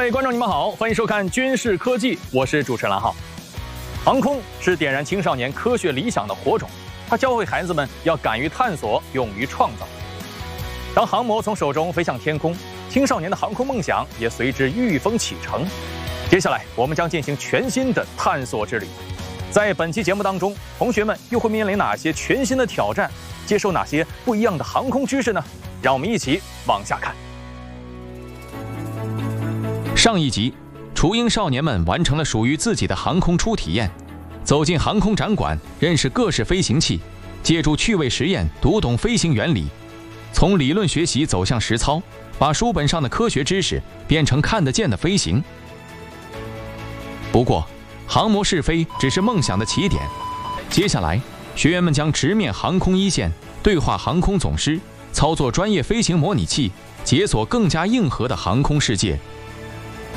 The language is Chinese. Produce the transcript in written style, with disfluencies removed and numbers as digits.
位观众，你们好，欢迎收看《军事科技》，我是主持人蓝浩。航空是点燃青少年科学理想的火种，它教会孩子们要敢于探索，勇于创造。当航模从手中飞向天空，青少年的航空梦想也随之御风启程。接下来，我们将进行全新的探索之旅。在本期节目当中，同学们又会面临哪些全新的挑战？接受哪些不一样的航空知识呢？让我们一起往下看。 上一集，雏鹰少年们完成了属于自己的航空初体验，走进航空展馆，认识各式飞行器，借助趣味实验读懂飞行原理，从理论学习走向实操，把书本上的科学知识变成看得见的飞行。不过，航模试飞只是梦想的起点，接下来，学员们将直面航空一线，对话航空总师，操作专业飞行模拟器，解锁更加硬核的航空世界，